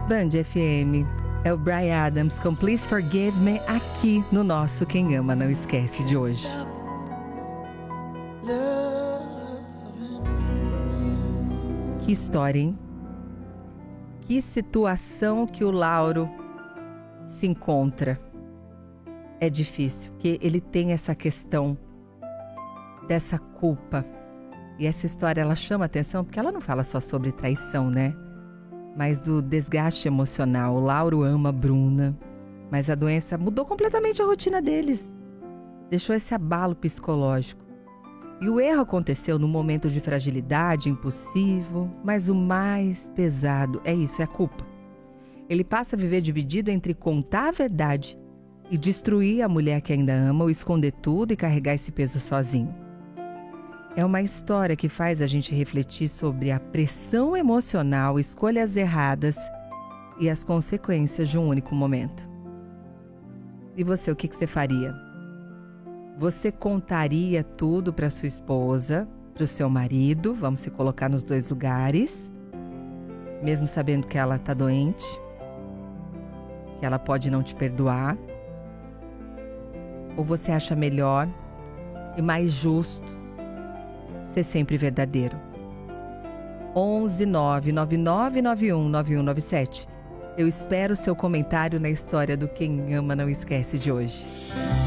Band FM. É o Bryan Adams com Please Forgive Me aqui no nosso Quem Ama Não Esquece de hoje. Que história, hein? Que situação que o Lauro se encontra. É difícil, porque ele tem essa questão dessa culpa. E essa história, ela chama atenção porque ela não fala só sobre traição, né? Mas do desgaste emocional. O Lauro ama a Bruna, mas a doença mudou completamente a rotina deles. Deixou esse abalo psicológico. E o erro aconteceu num momento de fragilidade, impulsivo, mas o mais pesado é isso, é a culpa. Ele passa a viver dividido entre contar a verdade e destruir a mulher que ainda ama, ou esconder tudo e carregar esse peso sozinho. É uma história que faz a gente refletir sobre a pressão emocional, escolhas erradas e as consequências de um único momento. E você, o que você faria? Você contaria tudo para sua esposa, para o seu marido, vamos se colocar nos dois lugares, mesmo sabendo que ela está doente, que ela pode não te perdoar? Ou você acha melhor e mais justo ser sempre verdadeiro? 11 99991 9197. Eu espero o seu comentário na história do Quem Ama Não Esquece de hoje.